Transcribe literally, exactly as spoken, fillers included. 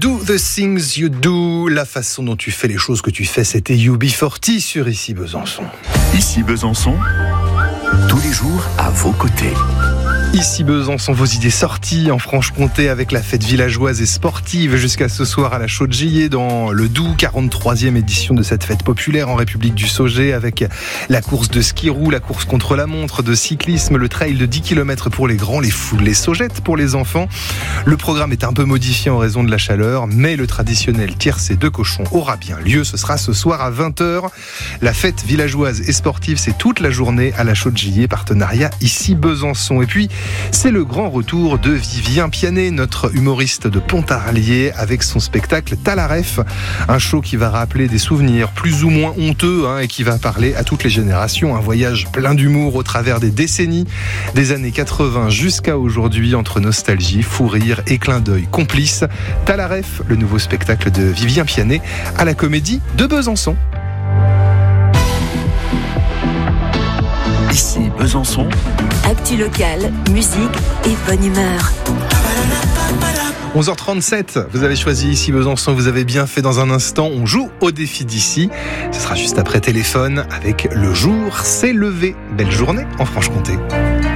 Do the things you do, la façon dont tu fais les choses que tu fais, c'était U B quarante sur Ici Besançon. Ici Besançon, tous les jours à vos côtés. Ici Besançon, vos idées sorties en Franche-Comté avec la fête villageoise et sportive jusqu'à ce soir à la Chaude-Gillet dans le Doubs, quarante-troisième édition de cette fête populaire en République du Sauget avec la course de ski roue, la course contre la montre, de cyclisme, le trail de dix kilomètres pour les grands, les foules, les saugettes pour les enfants. Le programme est un peu modifié en raison de la chaleur, mais le traditionnel tiercé de cochon aura bien lieu. Ce sera ce soir à vingt heures. La fête villageoise et sportive, c'est toute la journée à la Chaude-Gillet, partenariat Ici Besançon. Et puis, c'est le grand retour de Vivien Pianet, notre humoriste de Pontarlier, avec son spectacle Talaref, un show qui va rappeler des souvenirs plus ou moins honteux hein, et qui va parler à toutes les générations. Un voyage plein d'humour au travers des décennies, des années quatre-vingts jusqu'à aujourd'hui, entre nostalgie, fou rire et clin d'œil complice. Talaref, le nouveau spectacle de Vivien Pianet à la Comédie de Besançon. Ici Besançon. Actu locale, musique et bonne humeur. onze heures trente-sept, vous avez choisi Ici Besançon, vous avez bien fait. Dans un instant, on joue au défi d'ici. Ce sera juste après téléphone avec Le jour s'est levé. Belle journée en Franche-Comté.